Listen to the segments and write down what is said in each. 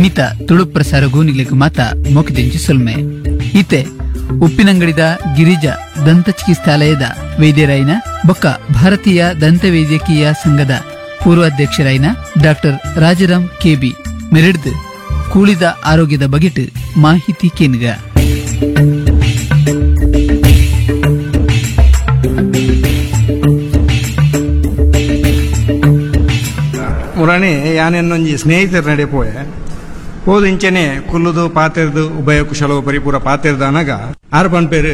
ಈತ ತುಳು ಪ್ರಸಾರ ಗೂನಿಗ್ಲಿಗೆ ಮಾತ ಮೊಕದಿಂಚಿ ಸುಲ್ಮೆ ಈತೆ ಉಪ್ಪಿನಂಗಡಿದ ಗಿರಿಜಾ ದಂತ ಚಿಕಿತ್ಸಾಲಯದ ವೈದ್ಯರಾಯಿನ ಬೊಕ್ಕ ಭಾರತೀಯ ದಂತ ವೈದ್ಯಕೀಯ ಸಂಘದ ಪೂರ್ವಾಧ್ಯಕ್ಷರಾಯಿನ ಡಾಕ್ಟರ್ ರಾಜಾರಾಮ್ ಕೆಬಿ ಮೆರೆಡ್ದು ಕೂಳಿದ ಆರೋಗ್ಯದ ಬಗೆಟ್ ಮಾಹಿತಿ ಕೇನ್ಗ ಮುರಾಣಿ ಯಾನೆನ್ನೊಂಜಿ ಸ್ನೇಹಿತರ ನಡೆ ಪೋಯೆ ಹೋದ ಇಂಚೆನೆ ಕುಲ್ಲುದು ಪಾತೆರ್ದು ಉಭಯ ಕುಶಲವು ಪರಿಪೂರ ಪಾತೆರ್ದ ಅನಗ ಆರು ಪನ್ಪೇರು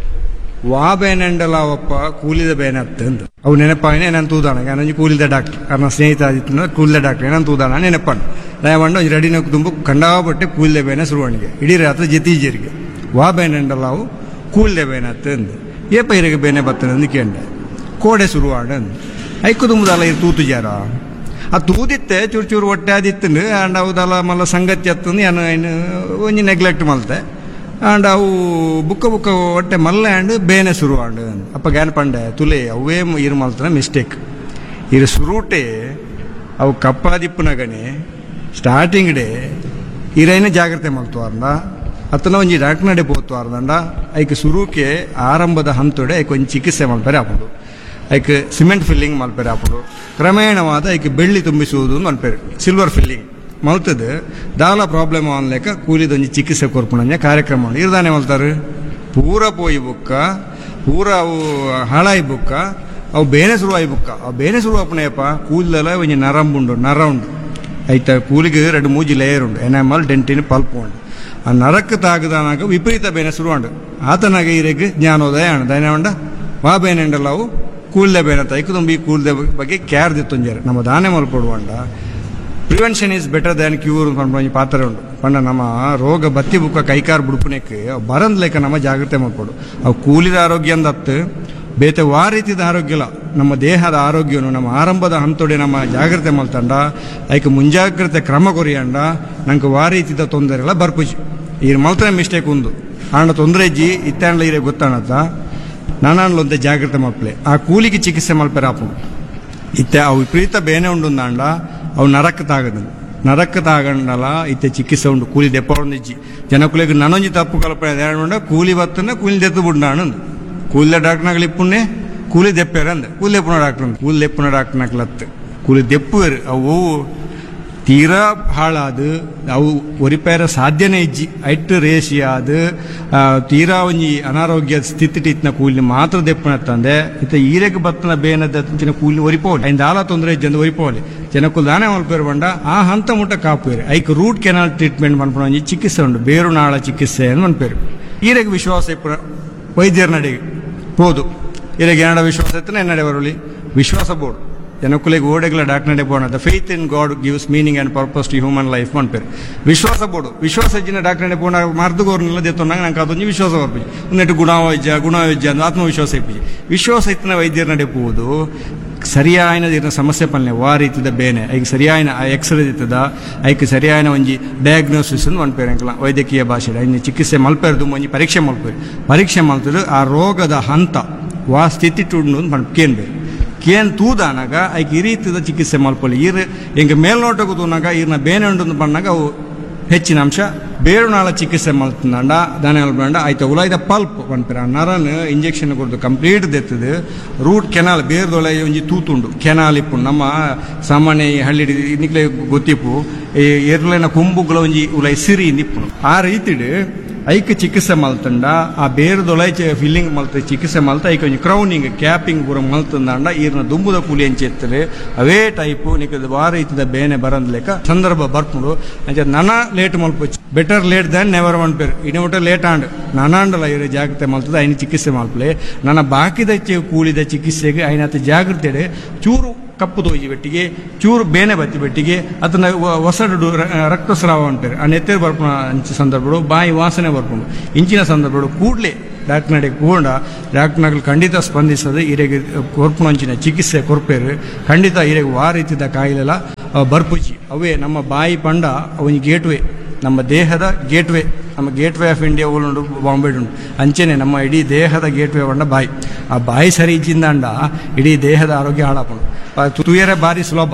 ವಾಬೇನೆಂಡಲ ಒಪ್ಪ ಕೂಲಿದ ಬೇನತ್ತಂದು ಅವು ನೆನಪಾಯಿನೇ ನಾನು ತೂದಾಣ ನಾನೊಂಜಿ ಕೂಲಿದ ಡಾಕ್ಟರ್ ನನ್ನ ಸ್ನೇಹಿತ ಆದಿತ್ತು ಕೂಲಿದ ಡಾಕ್ಟರ್ ನಾನು ತೂದಾಣ ನೆನಪಣ್ಣ ದಯಮಾಡಿ ಒಂಜಿ ರೆಡಿನ ತುಂಬ ಕಂಡಾಪಟ್ಟೆ ಕೂಲಿದ ಬೇನೆ ಸುರುವಣಿಗೆ ಇಡೀ ರಾತ್ರಿ ಜತೀಜರಿಗೆ ವಾಬೇನೆಂಡಲಾವು ಕೂಲಿದ ಬೇನತ್ತಂದು ಏಪ ಇರಿಗೆ ಬೇನೆ ಬತ್ತನಂದು ಕೇಂಡೆ ಕೋಡೆ ಸುರುವಾಡಂದು ಐಕು ತುಂಬದಲ್ಲ ಇದು ತೂತು ಜಾರ ಆ ತೂದಿತ್ತೆ ಚೂರು ಚೂರು ಹೊಟ್ಟೆ ಆದಿತ್ತು ಆಂಡ್ ಅವದಲ್ಲ ಮಲ್ಲ ಸಂಗತಿ ಹತ್ತಂದು ಏನು ಒಂಜಿ ನೆಗ್ಲೆಕ್ಟ್ ಮಲ್ತೆ ಆಂಡ್ ಅವು ಬುಕ್ಕ ಬುಕ್ಕ ಹೊಟ್ಟೆ ಮಲ್ಲ ಆಂಡ್ ಬೇನೆ ಶುರು ಆಂಡ್ ಅಪ್ಪ ಗ್ಯಾನ್ ಪಂಡೆ ತುಲೆ ಅವೇ ಇರು ಮಲ್ತನ ಮಿಸ್ಟೇಕ್ ಇರು ಸುರುಟೆ ಅವು ಕಪ್ಪಾದಿಪ್ಪುನಗನೆ ಸ್ಟಾರ್ಟಿಂಗ್ ಡೇ ಇರೈನ ಜಾಗ್ರತೆ ಮಲ್ತುವಾರ್ದ ಅತ್ತನ ಒಂಜಿ ಡಾಕ್ಟರ್ ನಡೆ ಪೋತುವಾರ್ದಂಡ ಐಕೆ ಶುರುಕೆ ಆರಂಭದ ಹಂತೊಡೆ ಐಕೆ ಒಂಜಿ ಚಿಕಿತ್ಸೆ ಮಲ್ಪರೆ ಹಾಕೊಂಡು ಐಕೆ ಸಿಮೆಂಟ್ ಫಿಲ್ಲಿಂಗ್ ಮಲ್ಪರೆ ಹಾಕೊಂಡು ಕ್ರಮೇಣವಾದ ಐಕೆ ಬೆಳ್ಳಿ ತುಂಬಿಸುವುದು ಮಲ್ಪೇರು ಸಿಲ್ವರ್ ಫಿಲ್ಲಿಂಗ್ ಮಲ್ತದ ದಾಲ ಪ್ರಾಬ್ಲಮ್ ಅನ್ಲೇಕ ಕೂಲಿದೊಂಜಿ ಚಿಕಿತ್ಸೆ ಕೊರ್ಪುಣಂಜ ಕಾರ್ಯಕ್ರಮ ಇರ್ದಾನೆ ಮಲ್ತಾರೆ ಪೂರ ಪೋಯಿ ಬುಕ್ಕ ಪೂರ ಅವು ಹಾಳಾಯಿ ಬುಕ್ಕ ಅವು ಬೇನೆ ಶುರುವಾಯಿ ಬುಕ್ಕ ಅವು ಬೇನೆ ಶುರು ಅಪ್ಪಣೆಯಪ್ಪ ಕೂದಲೆಲ್ಲ ಒಂಜಿ ನರ ಉಂಡು ಐತ ಕೂಲಿಗೆ 2-3 ಲೇಯರ್ ಉಂಡು ಎನಾಮಲ್ ಡೆಂಟಿನ್ ಪಲ್ಪ್ ಉಂಡು ಆ ನರಕ್ಕೆ ತಾಗದಾನಾಗ ವಿಪರೀತ ಬೇನೆ ಶುರುವಾಂಡು ಆತನಾಗ ಇರೆಗ್ ಜ್ಞಾನೋದಯ ಅಣ್ಣ ದಯನವಂಡ ವಾ ಬೇನೆ ಉಂಡಲ್ಲ ಅವು ಕೂಲ್ದೆ ಬೇನೆ ತೈಕು ತುಂಬಿ ಕೂಲ್ದೆ ಬಗ್ಗೆ ಕ್ಯಾರ್ ದಿತ್ತೊಂಜಾರೆ ನಮ್ಮ ದಾನೆ ಮಲ್ಪಡುವಂಡ prevention is better than cure ಪಂಡ ಪಾತ್ರ ಉಂಡು ಪಂಡ ನಮ್ಮ ರೋಗ ಬತ್ತಿ ಬುಕ್ಕ ಕೈಕಾರ್ ಬುಡುಪುನೆಕ್ ಬರಂದ್ ಲೆಕ್ಕ ನಮ್ಮ ಜಾಗ್ರತೆ ಮಾಡ್ಕೊಡು ಅವು ಕೂಲಿದ ಆರೋಗ್ಯ ಅಂದತ್ತು ಬೇತೆ ವಾ ರೀತಿದ ಆರೋಗ್ಯಲ ನಮ್ಮ ದೇಹದ ಆರೋಗ್ಯನು ನಮ್ಮ ಆರಂಭದ ಹಂತೊಡೆ ನಮ್ಮ ಜಾಗ್ರತೆ ಮಲ್ತಂಡ ಐಕೆ ಮುಂಜಾಗ್ರತೆ ಕ್ರಮ ಕೊರಿಯಂಡ ನಂಗೆ ವಾ ರೀತಿದ ತೊಂದರೆ ಎಲ್ಲ ಬರ್ಪುಜಿ ಈ ಮಲ್ತನೆ ಮಿಸ್ಟೇಕ್ ಒಂದು ಆಂಡ ತೊಂದರೆ ಇಜ್ಜಿ ಇತ್ತಾಂಡ್ಲ ಇರೇ ಗೊತ್ತಾಣತ್ತ ನಾನಾನ್ಲೊಂದೆ ಜಾಗ್ರತೆ ಮಲ್ಪಲೆ ಆ ಕೂಲಿಗೆ ಚಿಕಿತ್ಸೆ ಮಲ್ಪೆರ ಆಪು ಇತ್ತೆ ಅವು ವಿಪರೀತ ಬೇನೆ ಉಂಡು ಅಂಡ ಅವು ನರಕ್ಕೆ ತಾಗಂಡಲ ಇತ್ತೆ ಚಿಕಿತ್ಸೆ ಉಂಡು ಕೂಲಿ ದೆಪ್ಪೊಂದಿಜ್ಜಿ ಜನಕುಲಿಗೆ ನನೊಂಜಿ ತಪ್ಪು ಕಲ್ಪನೆ ಉಂಡ ಕೂಲಿ ಬತ್ತನ ಕೂಲಿ ದೆತ್ತು ಬುಡ್ನಾಣಂದು ಕೂಲಿ ಡಾಕ್ಟರ್ನಾಗಲಿ ಇಪ್ಪುಣ್ಣೆ ಕೂಲಿ ದೆಪ್ಪೇರಂದು ಕೂಲಿ ದೆಪ್ಪುನ ಡಾಕ್ಟರ್ ಕೂಲಿ ದೆಪ್ಪುನ ಡಾಕ್ಟರ್ನಾಗ್ಲತ್ತು ಕೂಲಿ ದೆಪ್ಪುವೇರು ಅವು ತೀರಾ ಹಾಳಾದು ಅವು ಒರಿಪೇರ ಸಾಧ್ಯನೇ ಇಜ್ಜಿ ಐಟ್ ರೇಷಿ ಆದು ತೀರಾ ಒಂಜಿ ಅನಾರೋಗ್ಯ ಸ್ಥಿತಿಟಿತ್ನ ಕೂಲಿ ಮಾತ್ರ ದೆಪ್ಪನತ್ತಂದೆ ಇತ್ತ ಈರೆಗ್ ಬತ್ತನ ಬೇನದ ಕೂಲಿ ಒರಿಪೋಲಿ ಐದು ಆಲ ತೊಂದರೆ ಇಜ್ಜಂದು ಒರಿಪೋಲಿ ಜನಕ್ಕೂ ದಾನೆ ಮಲ್ಪೇರು ಬಂಡ ಆ ಹಂತ ಮುಟ್ಟ ಕಾಪೇರು ಐಕ್ ರೂಟ್ ಕೆನಾಲ್ ಟ್ರೀಟ್ಮೆಂಟ್ ಮನ್ಪಣ ಒಂಜಿ ಚಿಕಿತ್ಸೆ ಉಂಡು ಬೇರು ನಾಳ ಚಿಕಿತ್ಸೆ ಅಂತ ಮನ್ಪೇರು ಈರೆಗ್ ವಿಶ್ವಾಸ ಇಪ್ಪುನ ವೈದ್ಯರ ನಡೆಗೆ ಹೋದು ಈರೆಗ್ ಏನಾಡ ವಿಶ್ವಾಸ ಇತ್ತನ ನಡೆ ಬರಲಿ ವಿಶ್ವಾಸ ಬೋರ್ಡು ಜನಕ್ಕೂಲಿಗೆ ಓಡೆಗಳ ಡಾಕ್ಟರ್ ನಡೆ board faith in god gives meaning and purpose to human life ಮನ್ಪೇರು ವಿಶ್ವಾಸ ಬೋರ್ಡು ವಿಶ್ವಾಸ ಇಜ್ಜಿನ ಡಾಕ್ಟರ್ ನಡೆ ಬೋರ್ಡ್ ಮರ್ದುಗೋರ್ನೆಲ್ಲ ದೆತ್ತೊಂಡಾಗ ನಂಗೆ ಅದೊಂದು ವಿಶ್ವಾಸ ಬರ್ಪಿ ಒಂದೆಟ್ಟು ಗುಣವೈಜ್ಯ ಅಂದು ಆತ್ಮವಿಶ್ವಾಸ ಇಪ್ಪಿ ವಿಶ್ವಾಸ ಇತ್ತಿನ ವೈದ್ಯರ ನಡೆ ಪೋದು ಸರಿಯಾಯಿನ ಇರೋ ಸಮಸ್ಯೆ ಪಲ್ಲೆ ವಾ ರೀತಿದ ಬೇನೆ ಐಗೆ ಸರಿಯಾಯಿನ ಎಕ್ಸ್ರೇ ಇತ್ತದ ಐಕೆ ಸರಿಯಾಯಿನ ಒಂಜಿ ಡಯಾಗ್ನೋಸಿಸ್ ಮಲ್ಪೇರು ಅಂಕಲ ವೈದ್ಯಕೀಯ ಭಾಷೆ ಐದು ಚಿಕಿತ್ಸೆ ಮಲ್ಪೇರ್ದು ಒಂಜಿ ಪರೀಕ್ಷೆ ಮಲ್ತರು ಆ ರೋಗದ ಹಂತ ವಾ ಸ್ಥಿತಿ ಟುಂಡು ಕೇನ್ಬೇಕು ಕೇನ್ ತೂದಾನಾಗ ಐಕೆ ಈ ರೀತಿದ ಚಿಕಿತ್ಸೆ ಮಲ್ಪಲ್ಲಿ ಹೆಂಗೆ ಮೇಲ್ನೋಟಕ್ಕೂ ತೂನಾಗ ಈರ್ನ ಬೇನೆ ಉಂಡು ಬಂದಾಗ ಅವು ಹೆಚ್ಚಿನ ಅಂಶ ಬೇರುನಾಳ ಚಿಕಿತ್ಸೆ ಮಲ್ತಂಡ ದಾನೆ ಮಲ್ಪಂಡ ಆಯ್ತು ಉಲಾಯ್ದ pulp ಬಂದ್ಪೇರ Naran injection ಕೊಡ್ದು complete ದೆತ್ತದು root canal ಬೇರ್ದೊಳೆ ಒಂಜಿ ತೂತುಂಡು ಕೆನಾಲ್ ಇಪ್ಪು ನಮ್ಮ ಸಾಮಾನ್ಯ ಹಳ್ಳಿ ನಿಕ್ಲೆ ಗೊತ್ತಿಪ್ಪು ಎರ್ಲೆನ ಕೊಂಬುಗಳ ಒಂಜಿ ಉಲೈ ಸಿರಿ ನಿಪ್ಪು ಆ ರೀತಿಡ್ ಐಕೆ ಚಿಕಿತ್ಸೆ ಮಲ್ತಂಡ ಆ ಬೇರ್ದೊಳೆ ಫಿಲ್ಲಿಂಗ್ ಮಲ್ತ ಚಿಕಿತ್ಸೆ ಮಲ್ತ ಐಕೆ ಒಂಜಿ ಕ್ರೌನಿಂಗ್ ಕ್ಯಾಪಿಂಗ್ ಪೂರ ಮಲ್ತಂದಾಂಡ ಈರ್ನ ದುಂಬುದ ಕೂಲಿ ಎಂಚೆ ಎತ್ತರೆ ಅವೇ ಟೈಪು ನಿಕ್ಕದ ವಾರ ಇತ್ತದ ಬೇನೆ ಬರಂದ್ ಲೆಕ್ಕ ಸಂದರ್ಭ ಬರ್ಪುಂಡು ಅಂಚೆ ನನ late ಮಲ್ಪೊಚ್ಚು better late than never ಮನ್ಪೇರು ಇಡಮಟ late and ನಾನಾಂಡಲ ಇರೋ ಜಾಗ್ರತೆ ಮಲ್ತದ ಐನ ಚಿಕಿತ್ಸೆ ಮಲ್ಪಲೆ ನನ್ನ ಬಾಕಿದ ಕೂಲಿದ ಚಿಕಿತ್ಸೆಗೆ ಐನತ್ತ ಜಾಗ್ರತೆ ಚೂರು ಕಪ್ಪು ತೋಜಿ ಬೆಟ್ಟಿಗೆ ಚೂರು ಬೇನೆ ಬತ್ತಿ ಬೆಟ್ಟಿಗೆ ಅದನ್ನ ಹೊಸಡು ರಕ್ತಸ್ರಾವ ಅಂತಾರೆ ಆ ನೆತ್ತೇರು ಬರ್ಪುಣ ಅಂಚೆ ಸಂದರ್ಭಗಳು ಬಾಯಿ ವಾಸನೆ ಬರ್ಪುಂಡು ಇಂಚಿನ ಸಂದರ್ಭಗಳು ಕೂಡಲೇ ಡಾಕ್ಟರ್ ನಡೆ ಕೂಡ ಡಾಕ್ಟರ್ನಾಗಲು ಖಂಡಿತ ಸ್ಪಂದಿಸದೆ ಇರೆಗೆ ಕೊರ್ಪುಣ ಅಂಚಿನ ಚಿಕಿತ್ಸೆ ಕೊರ್ಪೇರು ಖಂಡಿತ ಇರೆಗೆ ವಾ ರೀತಿದ ಕಾಯಿಲೆಲ್ಲ ಬರ್ಪುಜಿ ಅವೇ ನಮ್ಮ ಬಾಯಿ ಪಂಡ ಅವನಿಗೆ ಗೇಟ್ವೇ ನಮ್ಮ ದೇಹದ ಗೇಟ್ವೇ ನಮ್ಮ ಗೇಟ್ವೇ ಆಫ್ ಇಂಡಿಯಾ ಉಂಡು ಬಾಂಬೆ ಉಂಡು ಅಂಚೆನೆ ನಮ್ಮ ಇಡೀ ದೇಹದ ಗೇಟ್ವೇ ಬಂಡ ಬಾಯಿ ಆ ಬಾಯಿ ಸರಿ ಇಜ್ಜಿಂದಾಂಡ ಇಡೀ ದೇಹದ ಆರೋಗ್ಯ ಹಾಳಾಪುಂಡು ತುಯರೆ ಬಾರಿ ಸುಲಭ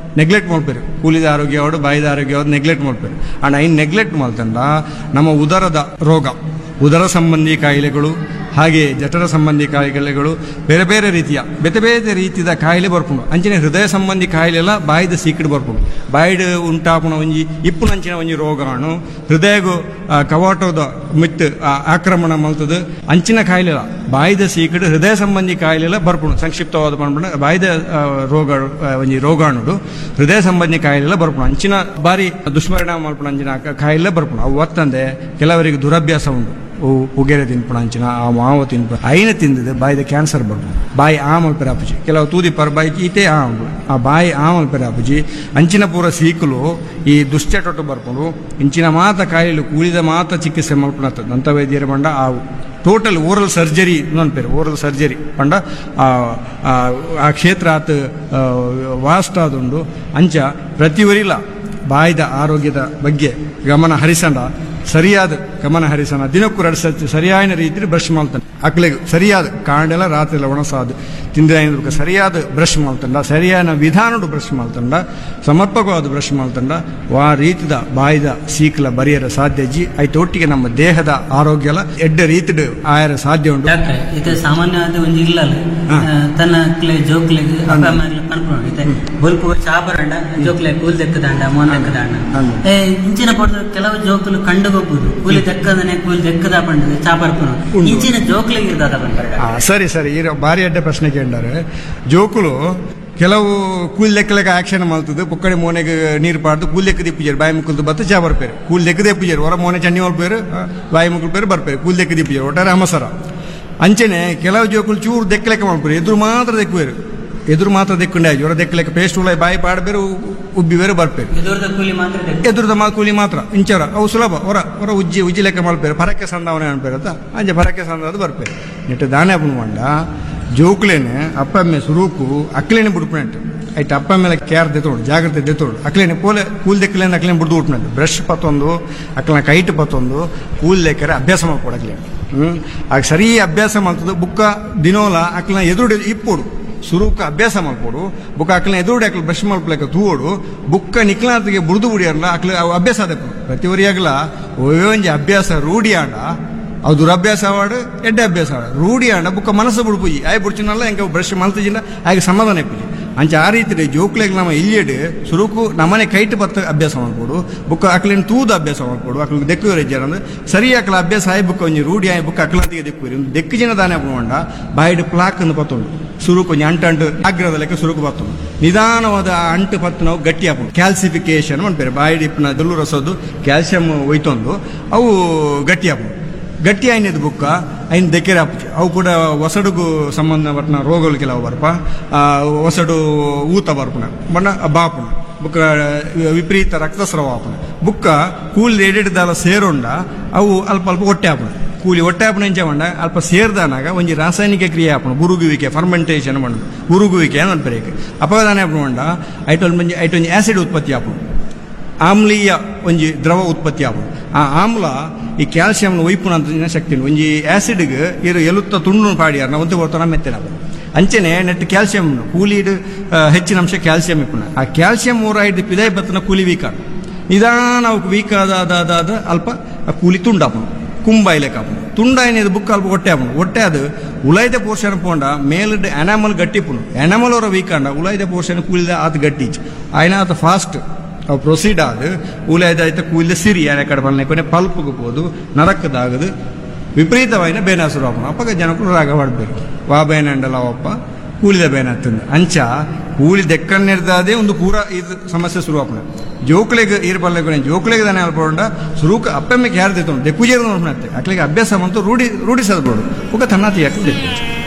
ನೆಗ್ಲೆಕ್ಟ್ ಮಾಡ್ಪೇರು. ಕೂಲಿದ ಆರೋಗ್ಯ ಅವಡು ಬಾಯಿದ ಆರೋಗ್ಯ ಅವ್ರು ನೆಗ್ಲೆಕ್ಟ್ ಮಾಡ್ಪೇರು. ಅಂಡ್ ಐನ್ ನೆಗ್ಲೆಕ್ಟ್ ಮಾಡ್ತಂಡ ನಮ್ಮ ಉದರದ ರೋಗ, ಉದರ ಸಂಬಂಧಿ ಕಾಯಿಲೆಗಳು, ಹಾಗೆ ಜಠರ ಸಂಬಂಧಿ ಕಾಯಿಲೆಗಳು, ಬೇರೆ ಬೇರೆ ರೀತಿಯ ಬೇರೆ ಬೇರೆ ರೀತಿಯ ಕಾಯಿಲೆ ಬರ್ಪುಂಡು. ಅಂಚನೆ ಹೃದಯ ಸಂಬಂಧಿ ಕಾಯಿಲೆ ಎಲ್ಲ ಬಾಯಿದ ಸೀಕಿಡ್ ಬರ್ಪುಂಡು. ಬಾಯಿಡ್ ಉಂಟಾಪುಣ ಒಂಜಿ ಇಪ್ಪುನಂಚಿನ ಒಂಜಿ ರೋಗಾಣು ಹೃದಯಗೂ ಕವಾಟದ ಮಿತ್ ಆಕ್ರಮಣ ಮಲ್ತದ ಅಂಚಿನ ಕಾಯಿಲೆ ಬಾಯಿದ ಸೀಕಿಡ್ ಹೃದಯ ಸಂಬಂಧಿ ಕಾಯಿಲೆ ಎಲ್ಲ ಬರ್ಪುಂಡು. ಸಂಕ್ಷಿಪ್ತವಾದ ಮಾಡ್ಬಿಡ ಬಾಯಿದ ರೋಗ ಒಂಜಿ ರೋಗಾಣುಡು ಹೃದಯ ಸಂಬಂಧಿ ಕಾಯಿಲೆ ಎಲ್ಲ ಬರ್ಪುಂಡು. ಅಂಚಿನ ಬಾರಿ ದುಷ್ಪರಿಣಾಮ ಮಲ್ಪುಣ ಅಂಚಿನ ಕಾಯಿಲೆ ಬರ್ಪುಂಡು. ಅವು ಒತ್ತಂದೆ ಕೆಲವರಿಗೆ ದುರಭ್ಯಾಸ ಉಂಟು. ಪುಗೆರೆ ತಿನ್ಪುಣ ಅಂಚಿನ ಆ ಮಾವ ತಿನ್ಪುಣ ಐನ ತಿಂದಿದೆ ಬಾಯಿದ ಕ್ಯಾನ್ಸರ್ ಬರ್ಪುಂಡು. ಬಾಯಿ ಆಮಲ್ ಪೆರಾಪುಜಿ ಕೆಲವು ತೂದಿ ಪರ್ ಬಾಯಿ ಈತೆ ಆ ಬಾಯಿ ಆಮಲ್ ಪೆರಾಪುಜಿ ಅಂಚಿನ ಪೂರ ಸೀಕಲು ಈ ದುಶ್ಚಟೊಟ್ಟು ಬರ್ಪುಂಡು. ಇಂಚಿನ ಮಾತ ಕಾಯಿಲೆ ಕೂಲಿದ ಮಾತ ಚಿಕಿತ್ಸೆ ಮಲ್ಪುಣ ದಂತ ವೈದ್ಯರ ಬಂಡ ಆ ಟೋಟಲ್ ಓರಲ್ ಸರ್ಜರಿ ಪೇರು ಓರಲ್ ಸರ್ಜರಿ ಪಂಡ ಆ ಕ್ಷೇತ್ರ ಆತ ವಾಸ್ಟ್ ಆದುಂಡು. ಅಂಚ ಪ್ರತಿವರಿಲ ಬಾಯಿದ ಆರೋಗ್ಯದ ಬಗ್ಗೆ ಗಮನ ಹರಿಸಂಡ ಸರಿಯಾದ ಗಮನ ಹರಿಸೋಣ. ದಿನಕ್ಕೂ 2 ಸರ್ತಿ ಸರಿಯಾದ ರೀತಿಯಲ್ಲಿ ಬ್ರಷ್ ಮಾಡ್ತಾನೆ. ಅಕ್ಲೆಗೆ ಸರಿಯಾದ ಕಾಂಡೆಲ್ಲ ರಾತ್ರಿ ಎಲ್ಲ ಒಣಸಾದು ತಿಂದ ಸರಿಯಾದ ಬ್ರಷ್ ಮಾಡ್ತಂಡ, ಸರಿಯಾದ ವಿಧಾನಡು ಬ್ರಷ್ ಮಾಡ್ತಂಡ, ಸಮರ್ಪಕವಾದ ಬ್ರಷ್ ಮಾಡ್ತಂಡ ಆ ರೀತಿದ ಬಾಯಿದ ಸೀಕ್ಲ ಬರಿಯರ ಸಾಧ್ಯ ಜಿ ಐತ ಒಟ್ಟಿಗೆ ನಮ್ಮ ದೇಹದ ಆರೋಗ್ಯ ಎಡ್ಡ ರೀತಿಡ್ ಆಯರ ಸಾಧ್ಯ ಉಂಟು. ಇದು ಸಾಮಾನ್ಯವಾದ ಒಂದು ಇಲ್ಲ ತನ್ನ ಜೋಕ್ಲೆಗೆ ಬಲ್ಪು ಚಾಪರಂಡ ಜೋಕ್ಲೆ ಕೂಲ್ ದೆಕ್ಕದಂಡ ಮೋನ್ ದೆಕ್ಕದಂಡ ಇಂಚಿನ ಪಡೆದ ಕೆಲವು ಜೋಕುಲು ಕಂಡುಗೋಗ್ಬೋದು. ಕೂಲಿ ದೆಕ್ಕದನೆ ಕೂಲಿ ದೆಕ್ಕದ ಪಂಡ ಚಾಪರ್ಪುನು ಇಂಚಿನ ಜೋಕ್ಲೆಗೆ ಇರ್ದಾದ ಬಂದ. ಸರಿ ಸರಿ ಈ ಬಾರಿ ಅಡ್ಡ ಪ್ರಶ್ನೆ ಕೇಳಿದ್ದಾರೆ. ಜೋಕುಲು ಕೆಲವು ಕೂಲ್ ಲೆಕ್ಕಲೆಕ್ಕ ಆಕ್ಷನ್ ಮಾಡ್ತದೆ. ಪುಕ್ಕಡೆ ಮೋನೆಗೆ ನೀರು ಪಾಡ್ದು ಕೂಲ್ ಲೆಕ್ಕ ದಿಪ್ಪಿಜಾರು ಬಾಯಿ ಮುಕ್ಕಲ್ದು ಬತ್ತ ಚಾ ಬರ್ಪೇರು. ಕೂಲ್ ಲೆಕ್ಕ ದಿಪ್ಪಿಜಾರು ಹೊರ ಮೋನೆ ಚಂಡಿ ಮಲ್ಪೇರು ಬಾಯಿ ಮುಕ್ಕಲ್ ಪೇರು ಬರ್ಪೇರು. ಕೂಲ್ ಲೆಕ್ಕ ದಿಪ್ಪಿಜಾರು ಒಟ್ಟಾರೆ ಅಮಸರ. ಅಂಚೆನೆ ಕೆಲವು ಜೋಕುಲು ಚೂರು ದೆಕ್ಕಲೆಕ್ಕ ಮಾಡ್ಪೇರು. ಎದುರು ಮಾತ್ರ ದೆಕ್ಕುವೇರು. ಎದುರು ಮಾತ್ರ ದೆಕ್ಕೊಂಡೆ ಇವರ ದೆಕ್ಕಲೆಕ್ಕ ಪೇಸ್ಟ್ ಉಳ್ಳ ಬಾಯಿ ಪಾಡ್ಬೇರು ಉಬ್ಬಿ ಬೇರೆ ಬರ್ಪೇರು. ಎದುರದ ಕೂಲಿ ಮಾತ್ರ ಇಂಚರ ಅವು ಸುಲಭ ಹೊರ ಹೊರ ಉಜ್ಜಿ ಲೆಕ್ಕ ಮಾಡ್ಪೇರು. ಪರಕ್ಕೆ ಸಂದಾವನೆ ಅನ್ಪೇರತ್ತ ಅಂಚೆ ಪರಕ್ಕೆ ಸಂದಾದ ಬರ್ಪೇರು. ನೆಟ್ಟು ದಾನೆ ಅಪ್ಪನ ಮಂಡ ಜೋಕ್ಲೇನೆ ಅಪ್ಪಮ್ಮೆ ಸುರೂಕು ಅಕ್ಲೇನೆ ಬಿಡ್ಪುಣಂಟು ಆಯ್ತು. ಅಪ್ಪ ಮೇಲೆ ಕೇರ್ ದೆತ್ತೋಡು ಜಾಗ್ರತೆ ದೆತ್ತೋಡು ಅಕ್ಲೇನೆ ಪೋಲೆ ಕೂಲ್ ದೆಕ್ಕಲೇನೆ ಅಕ್ಲೇನೆ ಬಿಡ್ದು ಬಿಟ್ನಂಟು. ಬ್ರಷ್ ಪತ್ತೊಂದು ಅಕ್ಲನ ಕೈಟ್ ಪತ್ತೊಂದು ಕೂಲ್ ಲೆಕ್ಕರೆ ಅಭ್ಯಾಸ ಮಾಡ್ಕೊಡಕ್ಲೇನೆ. ಆಗ ಸರಿ ಅಭ್ಯಾಸ ಮಾಡ್ತದೆ. ಬುಕ್ಕ ದಿನೋಲ ಅಕ್ಲನ ಎದುರು ಇಪ್ಪೋಡು ಸುರೂಕ ಅಭ್ಯಾಸ ಮಾಡ್ಕೊಡು. ಬುಕ್ಕ ಅಕ್ಲನ ಎದುರುಡಿ ಅಕ್ಲ ಬ್ರಷ್ ಮಾಡ್ಕೊಳಕ ತೂವೋಡು ಬುಕ್ಕ ನಿಕ್ಲಾತಿಗೆ ಬುಡ್ದು ಬಿಡಿಯಲ್ಲ ಅಕ್ಲ ಅವು ಅಭ್ಯಾಸ ಅದಕ್ಕೆ ಪ್ರತಿವರಿಯಾಗಲ ಒಂಜಿ ಅಭ್ಯಾಸ ರೂಢಿ ಆಂಡ ಅವು ದುರಭ್ಯಾಸ ಆವಾಡು ಎಡ್ಡೆ ಅಭ್ಯಾಸ ಆಡ ರೂಢಿ ಆಂಡ ಬುಕ್ಕ ಮನಸ್ಸು ಬಿಡ್ಪುಜಿ ಆಯ್ ಬಿಡ್ಚಿನಲ್ಲ ಹೆಂಗೆ ಬ್ರಷ್ ಮಲ್ತಿಜಿಲ್ಲ ಹಾಗೆ ಸಮಾಧಾನ ಇಪ್ಪುಜಿ. ಅಂಚೆ ಆ ರೀತಿ ಜೋಕ್ಲೆಗೆ ನಮ್ಮ ಇಲ್ಲಿಯಡ್ ಸುರುಕು ನಮ್ಮನೆ ಕೈಟ್ ಬತ್ತ ಅಭ್ಯಾಸ ಮಾಡ್ಕೊಡು. ಬುಕ್ಕ ಅಕ್ಲಿನ ತೂದ ಅಭ್ಯಾಸ ಮಾಡ್ಕೊಡು. ಅಕ್ಲಿಗೆ ದೆಕ್ಕುವರೆ ಜನ ಅಂದ್ರೆ ಸರಿ ಅಕ್ಲ ಅಭ್ಯಾಸ ಆಯ್ ಬುಕ್ಕ ಒಂಜಿ ರೂಢಿ ಆಯ್ ಬುಕ್ಕ ಅಕ್ಲಂತಿಗೆ ದೆಕ್ಕುವರಿ ದೆಕ್ಕು ಜನ ದಾನೆ ಹಾಕೊಂಡ ಬಾಯಿಡ್ ಪ್ಲಾಕ್ ಅನ್ನು ಪತ್ತೊಂಡು ಸುರುಕು ಒಂಜಿ ಅಂಟು ಆಗ್ರದ ಲೆಕ್ಕ ಸುರುಕು ಪತ್ತೊಂಡು ನಿಧಾನವಾದ ಅಂಟು ಪತ್ತು ನಾವು ಗಟ್ಟಿ ಹಾಕೊಂಡು ಕ್ಯಾಲ್ಸಿಫಿಕೇಶನ್ ಮಾಡ್ಬೇರೆ. ಬಾಯಿಡ್ ಇಪ್ಪನ ಜಲ್ಲು ರಸದ್ದು ಕ್ಯಾಲ್ಸಿಯಂ ಒಯ್ತೊಂದು ಅವು ಗಟ್ಟಿ ಹಾಕೊಂಡು ಗಟ್ಟಿ ಆಯ್ನದು ಬುಕ್ಕ ಐನ್ ದೆಕ್ಕೆರೆ ಹಾಪುಜಿ. ಅವು ಕೂಡ ಒಸಡುಗೂ ಸಂಬಂಧಪಟ್ಟ ರೋಗಗಳು ಕೆಲವು ಬರ್ಪ ಒಸಡು ಊತ ಬರ್ಪುಣ ಬಣ್ಣ ಬಾಪುಣ ಬುಕ್ಕ ವಿಪರೀತ ರಕ್ತಸ್ರಾವ ಹಾಪುಣ ಬುಕ್ಕ ಕೂಲಿ ಎಡಿಡ್ದಾಲ ಸೇರೋಂಡ ಅವು ಅಲ್ಪ ಅಲ್ಪ ಹೊಟ್ಟೆ ಹಾಪುಣ ಕೂಲಿ ಹೊಟ್ಟೆ ಹಾಪುಣ ಎಂಚ ಮಂಡ ಅಲ್ಪ ಸೇರ್ದಾನಾಗ ಒಂಜಿ ರಾಸಾಯನಿಕ ಕ್ರಿಯೆ ಹಾಪುಣ ಬುರುಗುವಿಕೆ ಫರ್ಮೆಂಟೇಷನ್ ಮಾಡು ಬುರುಗುವಿಕೆ ಅನ್ನೋದು ಅಪದಾನ ಹಾಪುಣ ಮಂಡ ಐಟೊಂಜಿ ಆಸಿಡ್ ಉತ್ಪತ್ತಿ ಹಾಪುಣ ಆಮ್ಲೀಯ ಒಂಜಿ ದ್ರವ ಉತ್ಪತ್ತಿ ಆಪುಣ. ಆ ಆಮ್ಲ ಈ ಕ್ಯಾಲ್ಸಿಯಂನ ಒಯ್ಪುಣ ಅಂತ ಶಕ್ತಿ ಒಂಜಿ ಆಸಿಡ್ಗೆ ಇರು ಎಲುತ್ತ ತುಂಡು ಪಾಡಿಯಾರ ನಾವು ಬರ್ತಾನ ಮೆತ್ತನ ಅಂಚೆನೆ ನೆಟ್ ಕ್ಯಾಲ್ಸಿಯಂ ಕೂಲಿಡ್ ಹೆಚ್ಚಿನ ಅಂಶ ಕ್ಯಾಲ್ಸಿಯಂ ಇಪ್ಪುಣ. ಆ ಕ್ಯಾಲ್ಸಿಯಂ ಮೂರಾಯ್ದು ಪಿದಾಯ್ ಬತ್ತನ ಕೂಲಿ ವೀಕ್ ಆಡ ನಿಧಾನ ವೀಕ್ ಆದ ಅಲ್ಪ ಕೂಲಿ ತುಂಡಾಪುಣ ಕುಂಬಾಯಿಲೆ ಕಾಪುಣ ತುಂಡಾಯಿನ ಬುಕ್ ಅಲ್ಪ ಹೊಟ್ಟೆ ಆಪುಣ ಹೊಟ್ಟೆ ಅದು ಉಳೈದ ಪೋರ್ಷನ್ ಪೋಂಡ ಮೇಲಿಡ್ ಎನಾಮಲ್ ಗಟ್ಟಿಪುಣ ಎನಾಮಲ್ ಅವರ ವೀಕ್ ಆಂಡ ಉಳೈದ ಪೋರ್ಷನ್ ಕೂಲಿದ ಆತ ಗಟ್ಟಿ ಆಯ್ನ ಆತ ಫಾಸ್ಟ್ ಅವು ಪ್ರೊಸೀಡ್ ಆದ ಉಳಿದಾಯ್ತ ಕೂಲಿದ ಸಿರಿ ಯಾರ ಕಡೆ ಬಲ್ನೆ ಕೊನೆ ಪಲ್ಪಗೆ ಹೋದು ನರಕದಾಗದು ವಿಪರೀತವಾಯಿನ ಬೇನ ಶುರು ಹಾಕೋಣ ಅಪ್ಪಗ ಜನಕ್ಕೂ ರಾಗ ಮಾಡಬೇಕು ವಾ ಬೇನ ಅಂಡಲ್ಲವಪ್ಪ ಕೂಲಿದ ಬೇನ ಹತ್ತಂದು ಅಂಚ ಕೂಲಿ ದೆಕ್ಕನ್ನಿರ್ದಾದೆ ಒಂದು ಪೂರ ಇದು ಸಮಸ್ಯೆ ಶುರು ಹಾಕೋಣ ಜೋಕ್ಲೆಗೆ ಇರ್ಬಲ್ಲೆ ಜೋಕ್ಲೆಗೆ ತಾನೇ ಅಲ್ಪೊಂಡ ಶುರುಕ ಅಪ್ಪಮ್ಮೆಗೆ ಯಾರು ದೆತ್ತೋಣ ದೆಕ್ಕುಜೇರು ನೋಡ್ಬಿಡುತ್ತೆ ಅಕ್ಲಿಗೆ ಅಭ್ಯಾಸ ಬಂತು ರೂಢಿಸಲ್ಬೋಡು ಉಗ ತನ್ನ ಯಾಕೆ